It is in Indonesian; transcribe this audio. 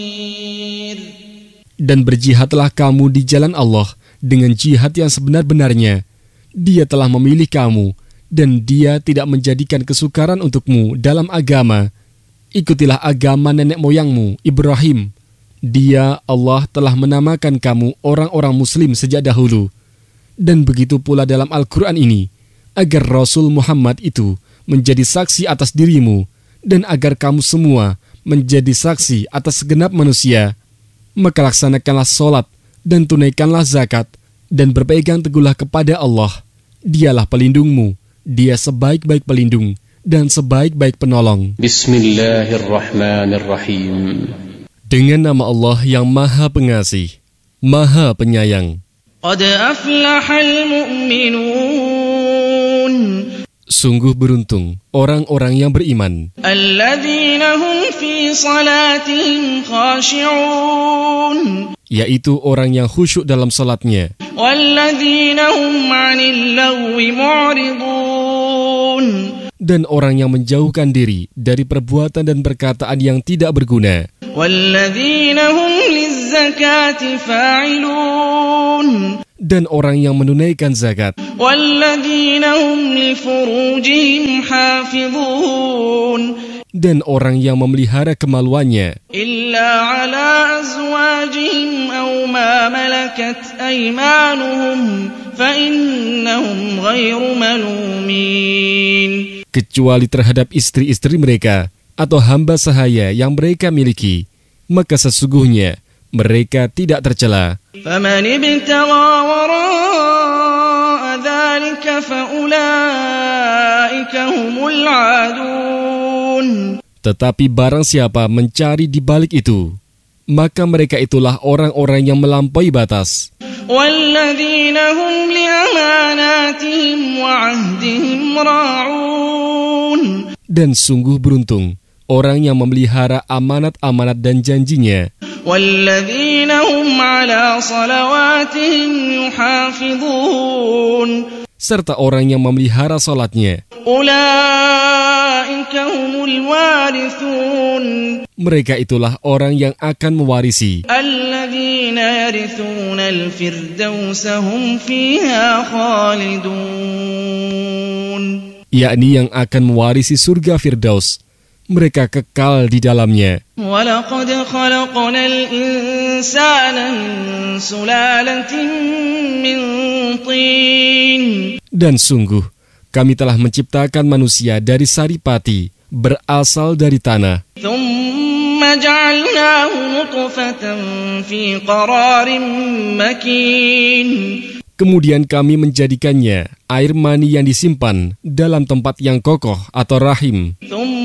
Dan berjihadlah kamu di jalan Allah dengan jihad yang sebenar-benarnya. Dia telah memilih kamu, dan Dia tidak menjadikan kesukaran untukmu dalam agama. Ikutilah agama nenek moyangmu, Ibrahim. Dia, Allah, telah menamakan kamu orang-orang Muslim sejak dahulu. Dan begitu pula dalam Al-Quran ini, agar Rasul Muhammad itu menjadi saksi atas dirimu, dan agar kamu semua menjadi saksi atas segenap manusia. Maka laksanakanlah sholat dan tunaikanlah zakat dan berpegang teguhlah kepada Allah. Dialah pelindungmu, Dia sebaik-baik pelindung dan sebaik-baik penolong. Bismillahirrahmanirrahim. Dengan nama Allah yang Maha Pengasih, Maha Penyayang. Qad aflahal mu'minun. Sungguh beruntung orang-orang yang beriman. Alladzina hum fi salatihim khashi'un. Yaitu orang yang khusyuk dalam salatnya. Walladzina hum 'anil lagwi mu'ridun. Dan orang yang menjauhkan diri dari perbuatan dan perkataan yang tidak berguna. Walladzina hum lizzakati fa'ilun. Dan orang yang menunaikan zakat. Walladzina hum li furujihim hafizun. Dan orang yang memelihara kemaluannya. Illa ala azwajihim aw ma malakat aymanuhum fa innahum ghairu malumin. Kecuali terhadap istri-istri mereka atau hamba sahaya yang mereka miliki, maka sesungguhnya mereka tidak tercela. فَمَنِ ابْتَغَى وَرَاءَ ذَلِكَ فَأُولَئِكَ هُمُ الْعَادُونَ. Tetapi barang siapa mencari di balik itu, maka mereka itulah orang-orang yang melampaui batas. وَالَّذِينَ هُمْ لِأَمَانَاتِهِمْ وَعَهْدِهِمْ رَاعُونَ. Dan sungguh beruntung orang yang memelihara amanat-amanat dan janjinya. وَالَّذِينَ هُمْ عَلَى صَلَوَاتِهِمْ يُحَافِظُونَ. Serta orang yang memelihara salatnya. أُولَئِكَ هُمُ الْوَارِثُونَ. Mereka itulah orang yang akan mewarisi. الَّذِينَ يَرِثُونَ الْفِرْدَوْسَ هُمْ فِيهَا خَالِدُونَ. Yakni yang akan mewarisi surga Firdaus. Mereka kekal di dalamnya. وَلَقَدْ خَلَقْنَا الْإِنسَانَ مِنْ سُلَالَةٍ مِنْ طِينٍ. Dan sungguh, kami telah menciptakan manusia dari saripati, berasal dari tanah. ثُمَّ جَعَلْنَاهُ نُطْفَةً فِي قَرَارٍ مَكِينٍ. Kemudian kami menjadikannya air mani yang disimpan dalam tempat yang kokoh atau rahim. ثُمَّ